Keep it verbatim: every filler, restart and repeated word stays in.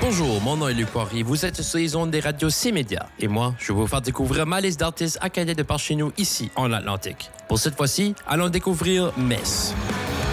Bonjour, mon nom est Luc Poirier. Vous êtes sur les ondes des radios C-Média. Et moi, je vais vous faire découvrir ma liste d'artistes acadiens de par chez nous, ici, en Atlantique. Pour cette fois-ci, allons découvrir Mess.